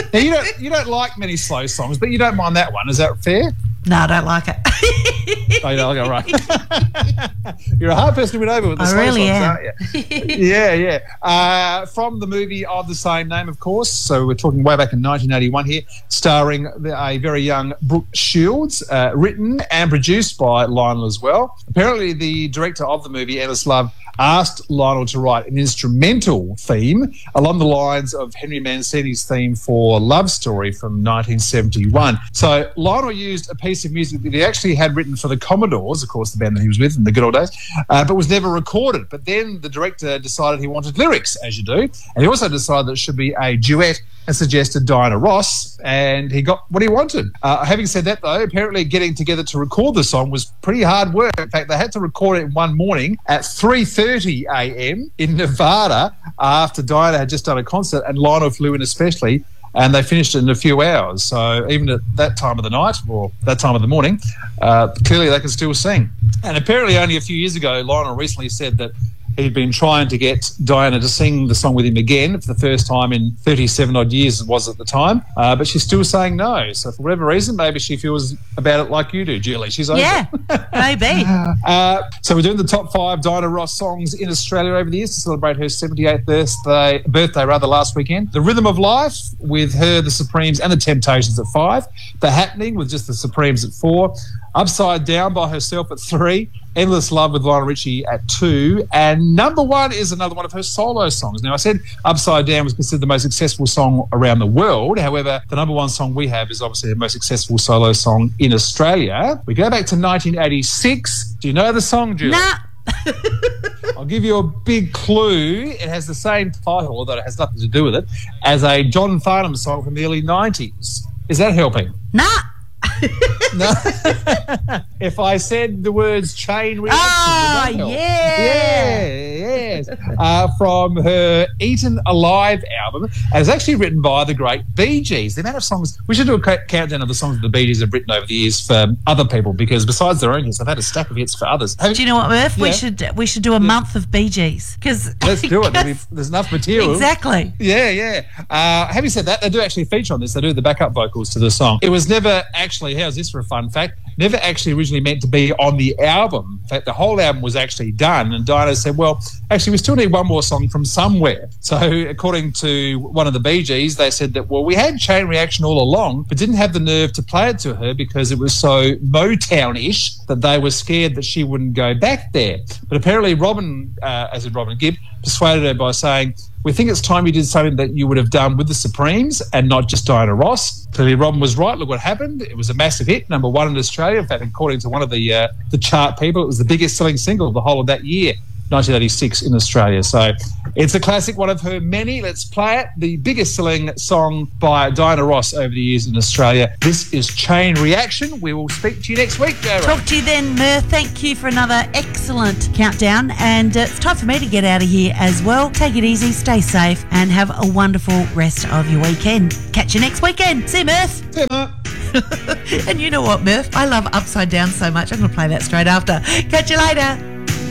Now, you don't like many slow songs, but you don't mind that one. Is that fair? No, I don't like it. Oh, you don't like it, right. You're a hard person to win over with the slow really songs, am. aren't you? Yeah. From the movie of the same name, of course. So we're talking way back in 1981 here, starring a very young Brooke Shields, written and produced by Lionel as well. Apparently, the director of the movie, Endless Love, asked Lionel to write an instrumental theme along the lines of Henry Mancini's theme for Love Story from 1971. So Lionel used a piece of music that he actually had written for the Commodores, of course, the band that he was with in the good old days, but was never recorded. But then the director decided he wanted lyrics, as you do, and he also decided that it should be a duet and suggested Diana Ross, and he got what he wanted. Having said that, though, apparently getting together to record the song was pretty hard work. In fact, they had to record it one morning at 3:30 a.m. in Nevada after Diana had just done a concert, and Lionel flew in especially, and they finished it in a few hours. So even at that time of the night, or that time of the morning, clearly they can still sing. And apparently only a few years ago, Lionel recently said that he'd been trying to get Diana to sing the song with him again for the first time in 37 odd years it was at the time, but she's still saying no. So for whatever reason, maybe she feels about it like you do, Julie. She's over Yeah, maybe. So we're doing the top 5 Diana Ross songs in Australia over the years to celebrate her 78th birthday last weekend. The Rhythm of Life with her, the Supremes and the Temptations at 5. The Happening with just the Supremes at 4. Upside Down by herself at 3. Endless Love with Lionel Richie at 2. And number 1 is another one of her solo songs. Now, I said Upside Down was considered the most successful song around the world. However, the number 1 song we have is obviously the most successful solo song in Australia. We go back to 1986. Do you know the song, Julie? Nah. I'll give you a big clue. It has the same title, although it has nothing to do with it, as a John Farnham song from the early 90s. Is that helping? Nah. No. If I said the words Chain Reaction, Oh, would that help? yes. From her Eaten Alive album. And it's actually written by the great Bee Gees. The amount of songs, we should do a countdown of the songs that the Bee Gees have written over the years for other people, because besides their own hits, they've had a stack of hits for others. Do you know what, Murph? Yeah. We should do a month of Bee Gees. Let's do it. There's enough material. Exactly. Yeah. Having said that, they do actually feature on this. They do the backup vocals to the song. It was never actually, how's this for a fun fact, never actually originally meant to be on the album. In fact, the whole album was actually done, and Diana said, well, actually, we still need one more song from somewhere. So according to one of the Bee Gees, they said that, well, we had Chain Reaction all along, but didn't have the nerve to play it to her because it was so Motown-ish that they were scared that she wouldn't go back there. But apparently Robin Gibb, persuaded her by saying, we think it's time you did something that you would have done with the Supremes and not just Diana Ross. Clearly Robin was right. Look what happened. It was a massive hit, number 1 in Australia. In fact, according to one of the chart people, it was the biggest selling single of the whole of that year, 1986 in Australia. So it's a classic, one of her many. Let's play it. The biggest selling song by Diana Ross over the years in Australia. This is Chain Reaction. We will speak to you next week, Joe. Talk to you then, Murph. Thank you for another excellent countdown. And it's time for me to get out of here as well. Take it easy, stay safe, and have a wonderful rest of your weekend. Catch you next weekend. See you, Murph. See you, Mark. And you know what, Murph? I love Upside Down so much. I'm going to play that straight after. Catch you later.